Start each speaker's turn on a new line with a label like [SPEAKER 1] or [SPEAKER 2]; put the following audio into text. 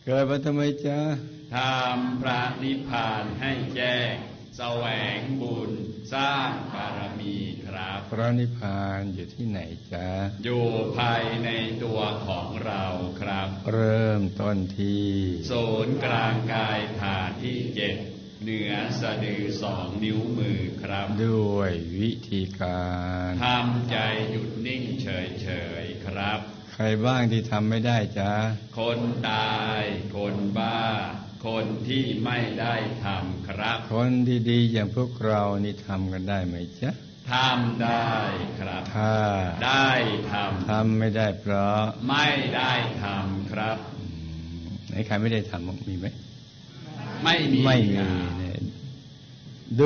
[SPEAKER 1] เกิดมาทำไมจ๊ะ
[SPEAKER 2] ทำพระนิพพานให้แจ้งแสวงบุญสร้างบารมีครับ
[SPEAKER 1] พระนิพพานอยู่ที่ไหนจ๊ะ
[SPEAKER 2] อยู่ภายในตัวของเราครับ
[SPEAKER 1] เริ่มต้นที่
[SPEAKER 2] ศูนย์กลางกายฐานที่7เหนือสะดือ2 นิ้วมือครับ
[SPEAKER 1] ด้วยวิธีการ
[SPEAKER 2] ทำใจหยุดนิ่งเฉยๆครับ
[SPEAKER 1] ใครบ้างที่ทำไม่ได้จ๊ะ
[SPEAKER 2] คนตายคนบ้าคนที่ไม่ได้ทำครับ
[SPEAKER 1] คนที่ดีอย่างพวกเรานี่ทำกันได้ไหมจ๊ะ
[SPEAKER 2] ทำได้ครับ
[SPEAKER 1] ถ้า
[SPEAKER 2] ได้
[SPEAKER 1] ทำไม่ได้เพราะ
[SPEAKER 2] ไม่ได้ทำครับ
[SPEAKER 1] ไหนใครไม่ได้ทำมีไหม
[SPEAKER 2] ไม่มี
[SPEAKER 1] นะ